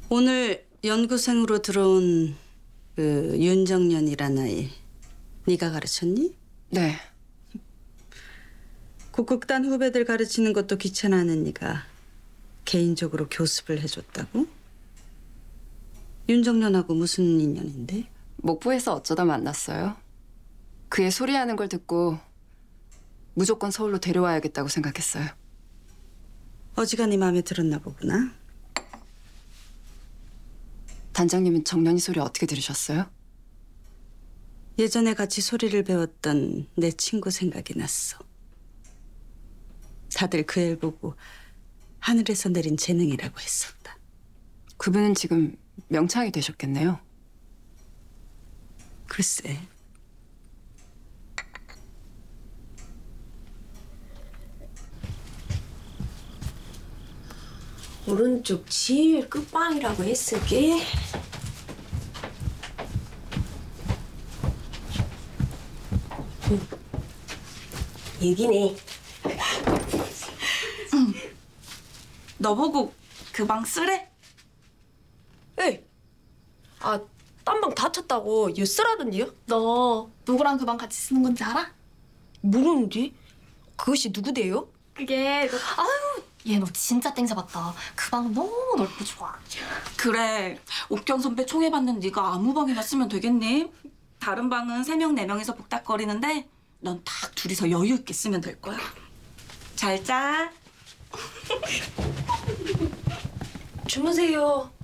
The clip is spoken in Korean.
오늘 연구생으로 들어온 그 윤정년이란 아이 네가 가르쳤니? 네. 곡극단 후배들 가르치는 것도 귀찮아하는 네가 개인적으로 교습을 해줬다고? 윤정년하고 무슨 인연인데? 목포에서 어쩌다 만났어요. 그의 소리하는 걸 듣고 무조건 서울로 데려와야겠다고 생각했어요. 어지간히 마음에 들었나 보구나. 단장님은 정년이 소리 어떻게 들으셨어요? 예전에 같이 소리를 배웠던 내 친구 생각이 났어. 다들 그 애를 보고 하늘에서 내린 재능이라고 했었다. 그분은 지금 명창이 되셨겠네요. 글쎄. 오른쪽 제일 끝방이라고 했을게. 여기네. 너 보고 그 방 쓰래? 에이. 아, 딴 방 다 쳤다고 얘 쓰라던데요? 너 누구랑 그 방 같이 쓰는 건지 알아? 모르는데? 그것이 누구대요? 그게 아유 얘 너 진짜 땡 잡았다. 그 방 너무 넓고 좋아. 그래. 옥경 선배 총애받는 네가 아무 방이나 쓰면 되겠니? 다른 방은 3명, 4명에서 복닥거리는데 넌 딱 둘이서 여유 있게 쓰면 될 거야. 잘 자. 주무세요.